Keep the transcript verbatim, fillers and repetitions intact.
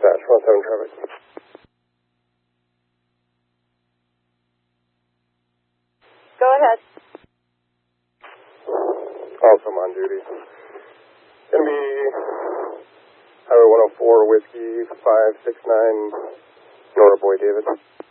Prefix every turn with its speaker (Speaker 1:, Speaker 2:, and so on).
Speaker 1: dispatch, one seven traffic.
Speaker 2: Go ahead.
Speaker 1: Also, I'm on duty. Gonna be Highway one oh four, Whiskey five six nine, Nora Boy David.